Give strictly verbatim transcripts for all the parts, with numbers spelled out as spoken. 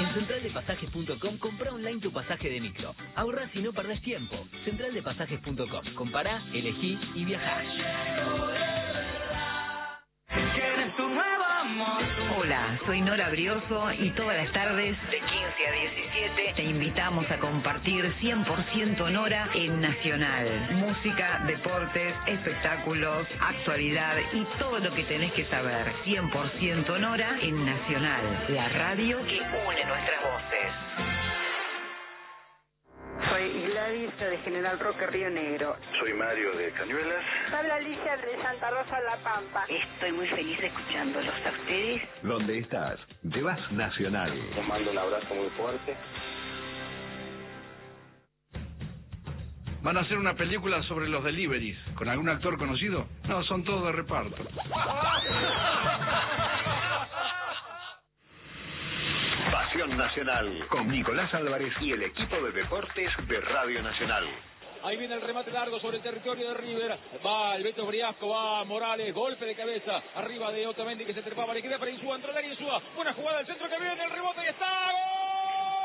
En central de pasajes punto com comprá online tu pasaje de micro. Ahorrás y no perdés tiempo. central de pasajes punto com. Compará, elegí y viajá. Hola, soy Nora Brioso y todas las tardes de quince a diecisiete te invitamos a compartir cien por ciento Nora en Nacional. Música, deportes, espectáculos, actualidad y todo lo que tenés que saber. cien por ciento Nora en Nacional, la radio que une nuestras voces. Soy Gladys de General Roque Río Negro. Soy Mario de Cañuelas. Habla Alicia de Santa Rosa La Pampa. Estoy muy feliz escuchándolos a ustedes. ¿Dónde estás? Llevas Nacional. Les mando un abrazo muy fuerte. ¿Van a hacer una película sobre los deliveries con algún actor conocido? No, son todos de reparto. Pasión Nacional, con Nicolás Álvarez y el equipo de deportes de Radio Nacional. Ahí viene el remate largo sobre el territorio de River. Va el Beto Briasco, va Morales, golpe de cabeza. Arriba de Otamendi que se trepaba, le queda para Insúa, entró el área Insúa. Buena jugada del centro que viene, el rebote y está. ¡Gol!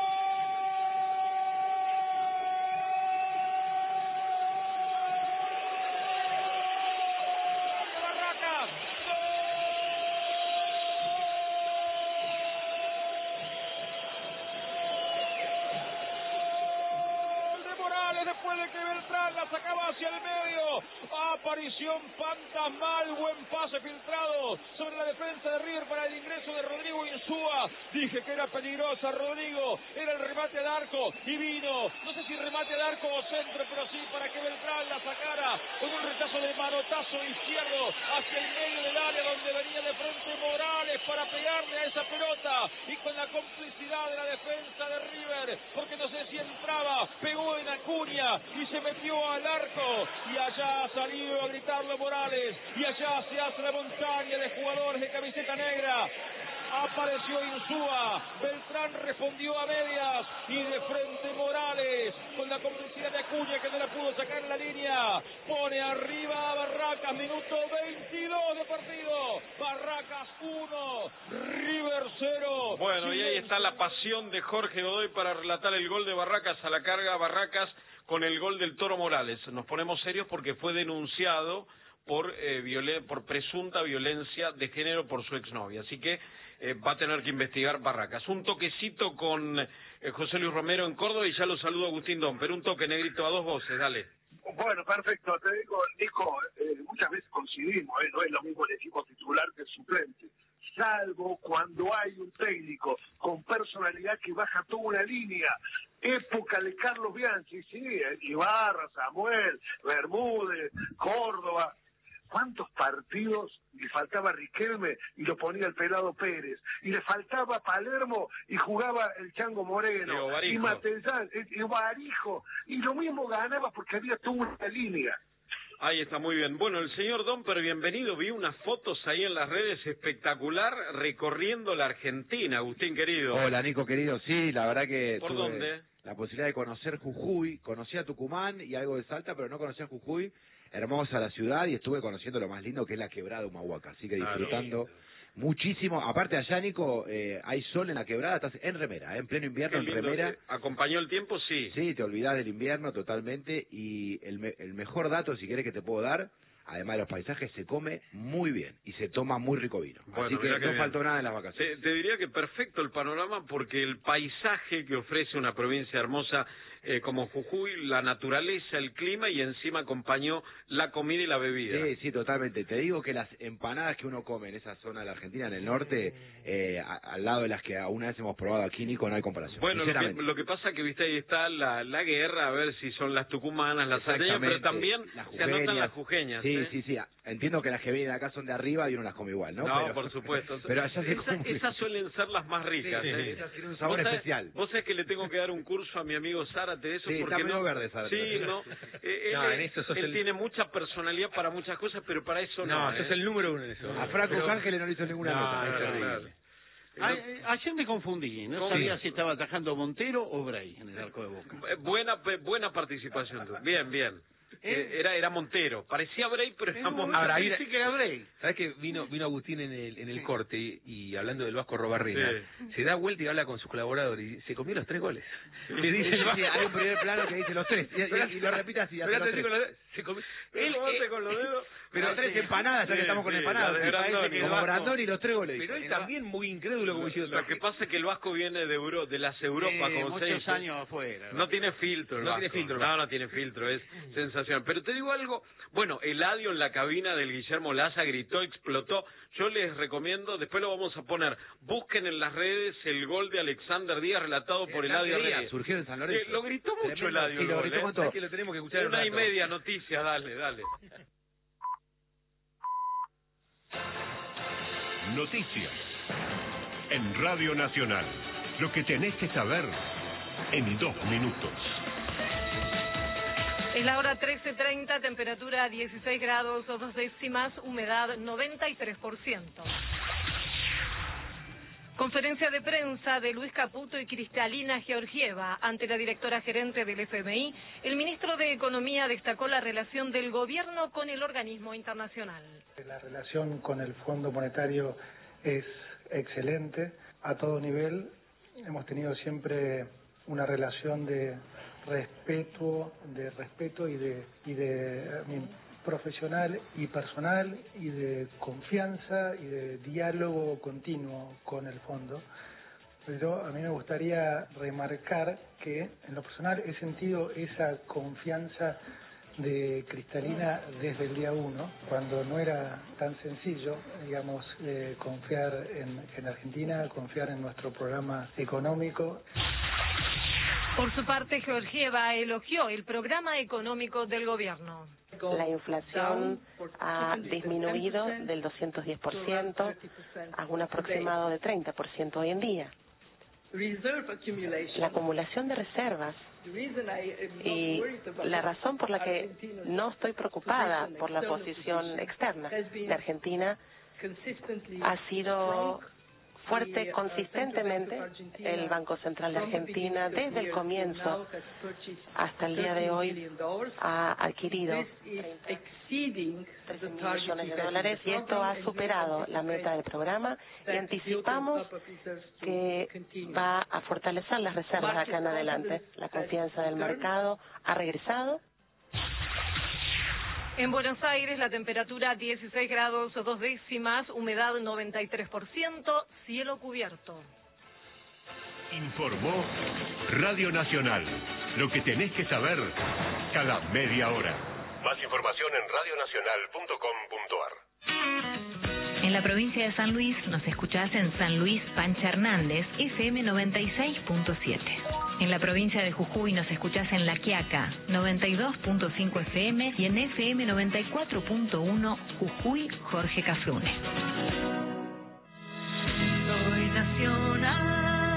Después de que Beltrán la sacaba hacia el medio, aparición fantasmal, buen pase filtrado sobre la defensa de River para el ingreso de Rodrigo Insúa. Dije que era peligrosa Rodrigo, era el remate al arco y vino, no sé si remate al arco o centro, pero sí para que Beltrán la sacara con un rechazo de manotazo izquierdo hacia el medio del área donde venía de frente Morales para pegarle a esa pelota y con la complicidad de la defensa de River, porque no sé si entraba, pegó en Acuña y se metió al arco y allá ha salido a gritarlo Morales y allá se hace la montaña de jugadores de camiseta negra. Apareció Insúa, Beltrán respondió a medias y de frente Morales con la complicidad de Acuña que no la pudo sacar en la línea, pone arriba a Barracas, minuto veintidós de partido, Barracas uno, River cero. Bueno, y ahí está la pasión de Jorge Godoy para relatar el gol de Barracas a la carga, Barracas con el gol del Toro Morales. Nos ponemos serios porque fue denunciado por eh, violen por presunta violencia de género por su exnovia, así que eh, va a tener que investigar Barracas. Un toquecito con eh, José Luis Romero en Córdoba y ya lo saludo Agustín Dom, pero un toque negrito a dos voces, dale. Bueno, perfecto, te digo, Nico, eh, muchas veces coincidimos, eh, no es lo mismo el equipo titular que el suplente, salvo cuando hay un técnico con personalidad que baja toda una línea. Época de Carlos Bianchi, sí, Ibarra, Samuel, Bermúdez, Córdoba. ¿Cuántos partidos le faltaba a Riquelme y lo ponía el Pelado Pérez? Y le faltaba Palermo y jugaba el Chango Moreno. Y Matellán, y Barijo. Y lo mismo ganaba porque había toda una línea. Ahí está, muy bien. Bueno, el señor Domper, bienvenido. Vi unas fotos ahí en las redes espectacular recorriendo la Argentina, Agustín querido. Hola, Nico querido. Sí, la verdad que ¿Por tuve dónde? la posibilidad de conocer Jujuy. Conocía Tucumán y algo de Salta, pero no conocía Jujuy. Hermosa la ciudad y estuve conociendo lo más lindo que es la quebrada Humahuaca. Así que disfrutando ah, no. muchísimo. Aparte allá, Nico, eh, hay sol en la quebrada, estás en remera, ¿eh? En pleno invierno, en remera. ¿Acompañó el tiempo? Sí. Sí, te olvidás del invierno totalmente. Y el, me el mejor dato, si querés, que te puedo dar, además de los paisajes, se come muy bien y se toma muy rico vino. Bueno, así que, que no bien. faltó nada en las vacaciones. Te, te diría que perfecto el panorama porque el paisaje que ofrece una provincia hermosa eh, como Jujuy, la naturaleza, el clima y encima acompañó la comida y la bebida. Sí, sí, totalmente. Te digo que las empanadas que uno come en esa zona de la Argentina, en el norte, eh, a, al lado de las que una vez hemos probado aquí, Nico, no hay comparación. Bueno, lo que, lo que pasa que, viste, ahí está la, la guerra, a ver si son las tucumanas, las salteñas, pero también se anotan las jujeñas. Sí, ¿eh? sí, sí. Entiendo que las que vienen acá son de arriba y uno las come igual, ¿no? No, pero, por supuesto. Pero allá se Esa, come. Esas suelen ser las más ricas. Sí, ¿eh? sí, esas tienen un sabor ¿Vos sabés, especial. Vos sabés que le tengo que dar un curso a mi amigo Zárate de eso. Sí, porque está no, verde, Zárate. Sí, no. Eh, no, él en eso sos él el... tiene mucha personalidad para muchas cosas, pero para eso no. No, ¿eh? sos el número uno en eso. A Franco pero... Ángeles no le hizo ninguna no, nota. No, no, no, no. A, ayer me confundí, no sabía sí. si estaba atajando Montero o Bray en el arco de Boca. Buena buena participación. Bien, bien. Eh, era era Montero, parecía Bray, pero era Montero. Ahora, ahí Sí que era Bray. ¿Sabes que vino vino Agustín en el en el corte y, y hablando del Vasco Robarrena, Sí. se da vuelta y habla con sus colaboradores y se comió los tres goles? Le dice, sí, sí, hay un primer plano que dice los tres, y, y- y lo repite así, hace Pero los te digo, tres. se comió. Pero Él, ¿cómo hace eh, con los dedos? Pero Ah, tres sí. empanadas, ya Sí, que estamos con sí, empanadas. la de sí, parece Brandoni. que como Vasco. Brandoni y los tres goles. pero él El- también muy incrédulo como diciendo. Lo que pasa es que el Vasco viene de Euro, de las Europas, Eh, como se muchos dice. años afuera. No tiene filtro, el No Vasco. tiene filtro, el No, Vasco. no tiene filtro, es sensacional. Pero te digo algo, bueno, Eladio en la cabina del Guillermo Laza gritó, explotó. Yo les recomiendo, después lo vamos a poner, busquen en las redes el gol de Alexander Díaz relatado por Eladio Díaz, Reyes. surgió en San Lorenzo. Eh, lo gritó mucho Tremendo, Eladio. sí, el lo gol, gritó ¿eh? con todo. Es que lo tenemos que escuchar Una un y rato. media noticias, dale, dale. Noticias. En Radio Nacional. Lo que tenés que saber en dos minutos. Es la hora trece treinta, temperatura dieciséis grados o dos décimas, humedad noventa y tres por ciento. Conferencia de prensa de Luis Caputo y Cristalina Georgieva. Ante la directora gerente del F M I, el ministro de Economía destacó la relación del gobierno con el organismo internacional. La relación con el Fondo Monetario es excelente a todo nivel. Hemos tenido siempre una relación de respeto, de respeto y de y de eh, profesional y personal y de confianza y de diálogo continuo con el fondo. Pero a mí me gustaría remarcar que en lo personal he sentido esa confianza de Cristalina desde el día uno, cuando no era tan sencillo, digamos, eh, confiar en, en Argentina, confiar en nuestro programa económico. Por su parte, Georgieva elogió el programa económico del gobierno. La inflación ha disminuido del doscientos diez por ciento a un aproximado de treinta por ciento hoy en día. La acumulación de reservas y la razón por la que no estoy preocupada por la posición externa de Argentina ha sido fuerte consistentemente el Banco Central de Argentina desde el comienzo hasta el día de hoy ha adquirido trece millones de dólares y esto ha superado la meta del programa y anticipamos que va a fortalecer las reservas de acá en adelante. La confianza del mercado ha regresado. En Buenos Aires, la temperatura dieciséis grados o dos décimas, humedad noventa y tres por ciento, cielo cubierto. Informó Radio Nacional. Lo que tenés que saber cada media hora. Más información en radionacional punto com punto ar. En la provincia de San Luis nos escuchás en San Luis Pancha Hernández, F M noventa y seis punto siete. En la provincia de Jujuy nos escuchás en La Quiaca, noventa y dos punto cinco F M y en F M noventa y cuatro punto uno Jujuy Jorge Cafrune. Soy nacional.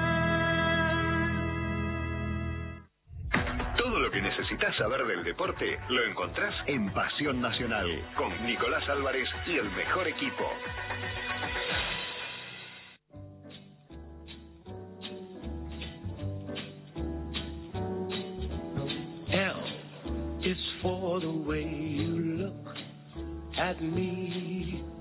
Todo lo que necesitas saber del deporte lo encontrás en Pasión Nacional con Nicolás Álvarez y el mejor equipo. L is for the way you look at me.